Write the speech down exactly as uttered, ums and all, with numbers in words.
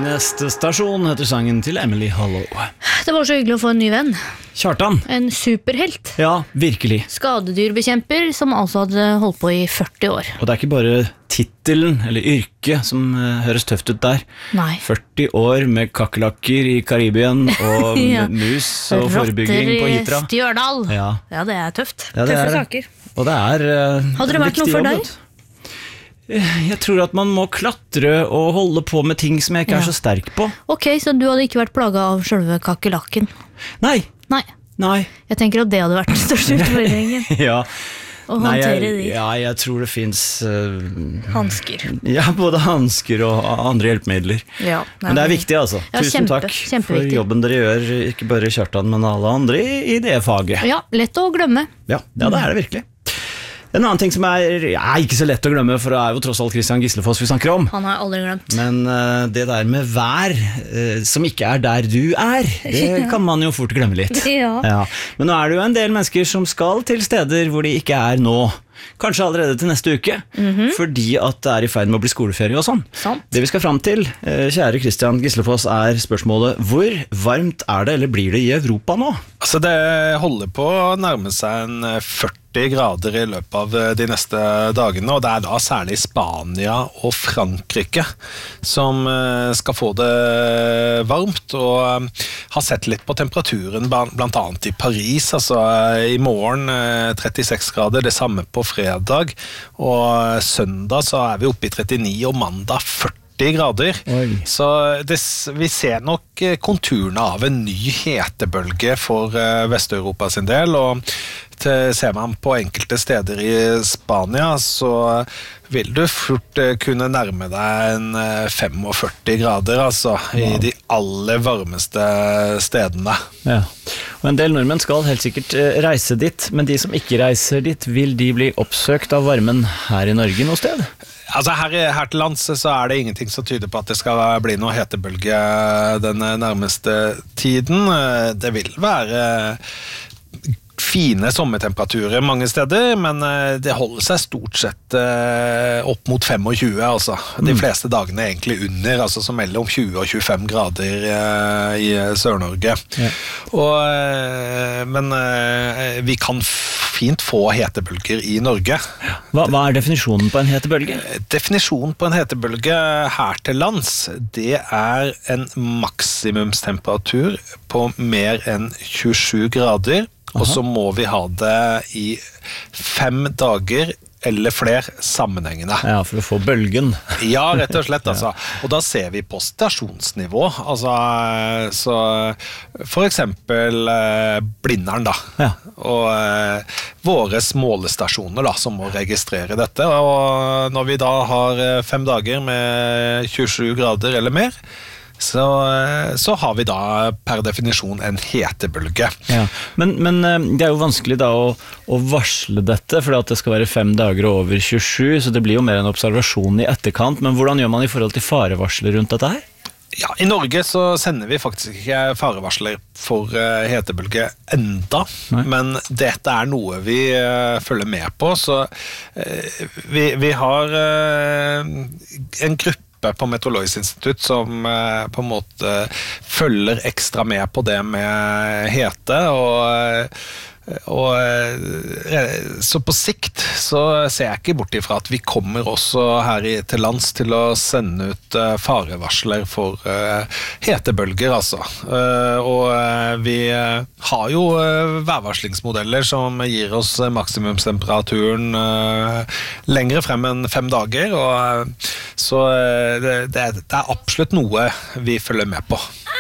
Neste stasjon heter sangen til Emily Hollow. Det var så hyggelig å få en ny venn. Kjartan. En superhelt. Ja, virkelig. Skadedyrbekjemper som altså hadde holdt på i førti år. Og det er ikke bare titelen eller yrket som uh, høres tøft ut der. Nei. førti år med kakerlakker i Karibien og ja. mus og Rotter forebygging på Hitra. Rotter i Stjørdal. Ja. ja, det er tøft. Ja, det Tøffe er, saker. Og det er uh, Hadde det vært noe for deg? Jeg tror at man må klatre og holde på med ting som jeg ikke ja. er så sterk på. Ok, så du hadde ikke vært plaget av selve kakerlakken? Nei. Nei. Nei. Jeg tenker at det hadde vært den største utfordringen. ja. Å Nei, håndtere jeg, de. Ja, jeg tror det finnes uh, hansker. Ja, både hansker og andre hjelpemidler. Ja, men det er viktig altså. Ja, Tusen kjempe, takk for jobben dere gjør, ikke bare Kjartan, men alle andre i, i det faget. Ja, lett å glemme. Ja, ja det er det virkelig. En annen ting som er ja, ikke så lett å glemme, for det er jo tross alt Christian Gislefoss vi snakker om. Han har jeg aldri glemt. Men uh, det der med vær, uh, som ikke er der du er, det ja. kan man jo fort glemme litt. Ja. Ja. Men nå er det jo en del mennesker som skal til steder hvor de ikke er nå. Kanskje allerede til neste uke, mm-hmm. fordi at det er i ferd med å bli skoleferie og sånn. Sant. Det vi skal frem til, uh, kjære Christian Gislefoss, er spørsmålet: hvor varmt er det, eller blir det i Europa nå? Altså det holder på å nærme seg en førti grader i løpet av de neste dagene, og det er da særlig Spania og Frankrike som skal få det varmt, og har sett litt på temperaturen blant annet i Paris. Altså i morgen trettiseks grader, det samme på fredag, og søndag så er vi oppe i trettini, og mandag førti grader. Oi. Så det, vi ser nok konturene av en ny hetebølge for Vest-Europa sin del, og til, ser man på enkelte steder i Spania, så vil du fort kunne nærme deg en førtifem grader, altså, wow. i de aller varmeste stedene. Ja. Og en del nordmenn skal helt sikkert reise dit, men de som ikke reiser dit, vil de bli oppsøkt av varmen her i Norge noe sted? Altså her, her til lands så er det ingenting som tyder på at det skal bli noe hetebølge den nærmeste tiden. Det vil være fine sommertemperaturer mange steder, men det holder seg stort sett opp mot tjuefem, altså. De fleste dagene er egentlig under, altså som mellom tjue og tjuefem grader i Sør-Norge. Ja. Og, men vi kan fint få hetebølger i Norge. Hva, hva er definisjonen på en hetebølge? Definisjonen på en hetebølge her til lands, det er en maksimumstemperatur på mer enn tjuesju grader, og så må vi ha det i fem dager eller flere sammenhengende. Ja, for å få bølgen. Ja, rett og slett, altså. Og da ser vi på stasjonsnivå, altså, så for eksempel eh, Blindern da, ja. og eh, våre målestasjoner da, som må registrere dette, og når vi da har fem dager med tjuesju grader eller mer, Så, så har vi da per definisjon en hetebølge. Ja. Men, men det er jo vanskelig da å, å varsle dette, for at det skal være fem dager over tjuesju, så det blir jo mer en observasjon i etterkant. Men hvordan gjør man i forhold til farevarsler rundt dette her? Ja, i Norge så sender vi faktisk ikke farevarsler for uh, hetebølge enda, Nei. men dette er noe vi uh, følger med på, så uh, vi, vi har uh, en gruppe på Meteorologisk institutt som eh, på en måte følger ekstra med på det med hete, og, og så på sikt så ser jeg ikke bort ifra at vi kommer også her i, til lands til å sende ut uh, farevarsler for uh, hetebølger, altså. Uh, og uh, vi uh, har jo uh, værvarslingsmodeller som gir oss uh, maksimumstemperaturen uh, lengre frem enn fem dager, og uh, så uh, det, det, er, det er absolutt noe vi følger med på.